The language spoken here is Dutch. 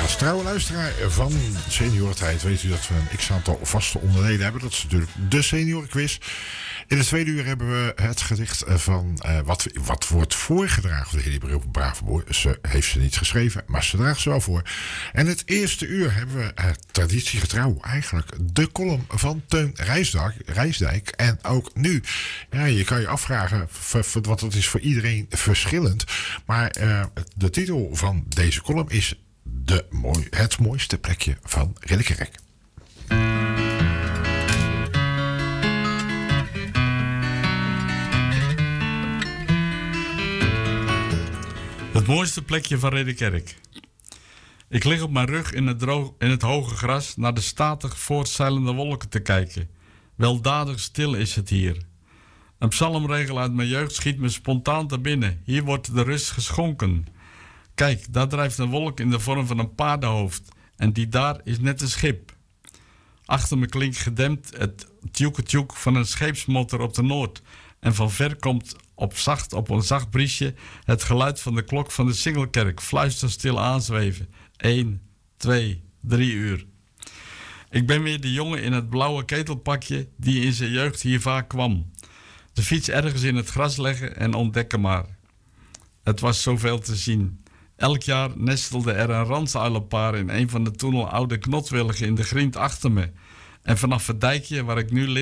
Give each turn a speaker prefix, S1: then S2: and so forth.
S1: Als trouwe luisteraar van Seniorentijd weet u dat we een x-aantal vaste onderdelen hebben. Dat is natuurlijk de seniorenquiz. In het tweede uur hebben we het gedicht van wat wordt voorgedragen door de heer Bravenboer. Ze heeft ze niet geschreven, maar ze draagt ze wel voor. En het eerste uur hebben we traditiegetrouw eigenlijk de column van Teun Rijsdijk. En ook nu, ja, je kan je afvragen, want dat is voor iedereen verschillend. Maar de titel van deze column is het mooiste plekje van Ridderkerk.
S2: Het mooiste plekje van Ridderkerk. Ik lig op mijn rug in het hoge gras naar de statig voortzeilende wolken te kijken. Weldadig stil is het hier. Een psalmregel uit mijn jeugd schiet me spontaan te binnen. Hier wordt de rust geschonken. Kijk, daar drijft een wolk in de vorm van een paardenhoofd. En die daar is net een schip. Achter me klinkt gedempt het tjoeke-tjoek van een scheepsmotor op de Noord. En van ver komt op een zacht briesje het geluid van de klok van de Singelkerk fluisterstil aanzweven. 1, 2, 3 uur. Ik ben weer de jongen in het blauwe ketelpakje die in zijn jeugd hier vaak kwam. De fiets ergens in het gras leggen en ontdekken maar. Het was zoveel te zien. Elk jaar nestelde er een ransuilenpaar in een van de toen al oude knotwilligen in de grind achter me. En vanaf het dijkje waar ik nu